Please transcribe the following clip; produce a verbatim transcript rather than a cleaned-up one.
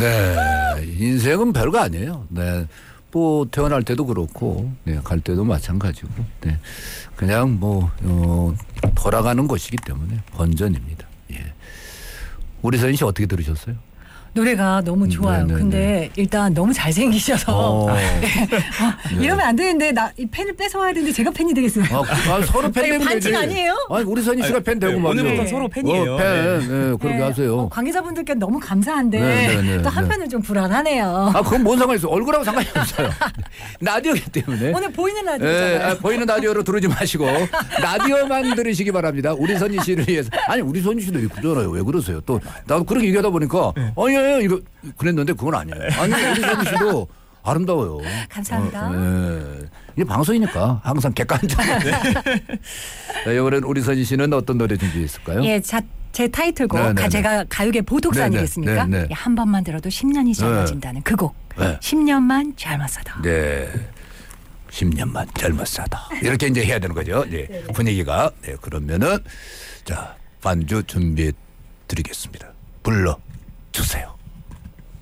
네. 인생은 별거 아니에요. 네. 뭐 태어날 때도 그렇고 네, 갈 때도 마찬가지고 네. 그냥 뭐 어, 돌아가는 것이기 때문에 번전입니다. 예. 우리 서인 씨 어떻게 들으셨어요? 노래가 너무 좋아요. 네네네. 근데 일단 너무 잘생기셔서 어. 네. 어, 네. 이러면 안 되는데 나 이 팬을 뺏어와야 되는데 제가 팬이 되겠어요. 아, 아, 서로 팬 되면 반칙 아니에요? 아니 우리 선희 씨가 팬 되고 네, 말이에요. 오늘부터 서로 팬이에요. 어, 팬. 네. 네, 그렇게 네. 하세요. 어, 관계자분들께 너무 감사한데 네네네. 또 한편은 좀 불안하네요. 아 그건 뭔 상관이 있어. 얼굴하고 상관이 없어요. 라디오이기 때문에. 오늘 보이는 라디오잖아요. 네, 아, 보이는 라디오로 들으지 마시고 라디오만 들으시기 바랍니다. 우리 선희 씨를 위해서. 아니 우리 선희 씨도 이쁘잖아요. 왜 그러세요? 또 나도 그렇게 얘기하다 보니까 네. 아니에요 이거 그랬는데 그건 아니에요. 아니 우리 선희 씨도 아름다워요. 감사합니다. 어, 네. 이게 방송이니까 항상 객관적으로. 네. 네, 이번엔 우리 선희 씨는 어떤 노래 준비했을까요? 예, 자, 제 타이틀곡 네네네. 제가 가요계 보톡스 아니겠습니까? 네네. 예, 한 번만 들어도 십 년이 젊어진다는 그 곡. 네. 십 년만 젊었어도. 네. 십 년만 젊었어도. 이렇게 이제 해야 되는 거죠. 네. 분위기가. 네. 그러면은 자, 반주 준비해 드리겠습니다. 불러 주세요.